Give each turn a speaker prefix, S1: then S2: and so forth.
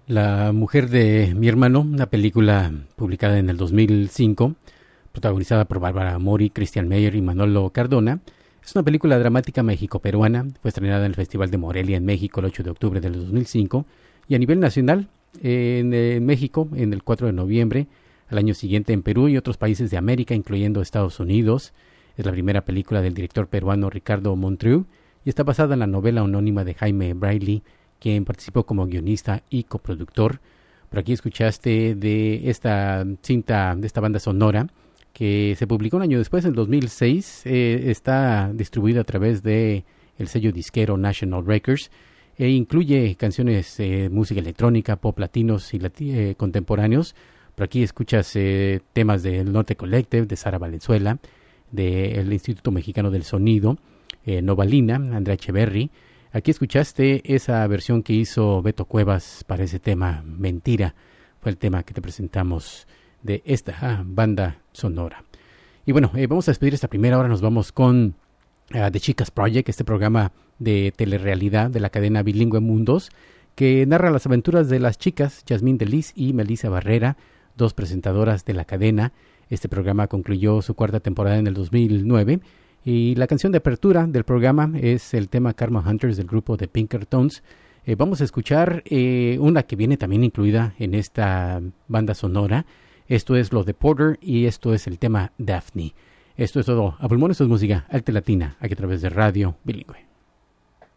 S1: La mujer de mi hermano, una película publicada en el 2005, protagonizada por Bárbara Mori, Christian Meyer y Manolo Cardona. Es una película dramática mexico-peruana. Fue estrenada en el Festival de Morelia en México el 8 de octubre del 2005 y a nivel nacional en México en el 4 de noviembre. Al año siguiente en Perú y otros países de América, incluyendo Estados Unidos. Es la primera película del director peruano Ricardo Montrieu y está basada en la novela homónima de Jaime Braille, quien participó como guionista y coproductor. Por aquí escuchaste de esta cinta, de esta banda sonora, que se publicó un año después, en 2006. Está distribuida a través de el sello disquero National Records e incluye canciones, música electrónica, pop latinos y contemporáneos. Por aquí escuchas temas del Norte Collective, de Sara Valenzuela, del Instituto Mexicano del Sonido, Novalina, Andrea Echeverry. Aquí escuchaste esa versión que hizo Beto Cuevas para ese tema, Mentira. Fue el tema que te presentamos de esta banda sonora. Y bueno, vamos a despedir esta primera hora. Nos vamos con The Chicas Project, este programa de telerrealidad de la cadena bilingüe Mundos, que narra las aventuras de las chicas Yasmín Delis y Melissa Barrera, dos presentadoras de la cadena. Este programa concluyó su cuarta temporada en el 2009. Y la canción de apertura del programa es el tema Karma Hunters del grupo de Pinkertons. Vamos a escuchar una que viene también incluida en esta banda sonora. Esto es lo de Porter y esto es el tema Daphne. Esto es todo. A pulmón, esto es música alta latina, aquí a través de Radio Bilingüe.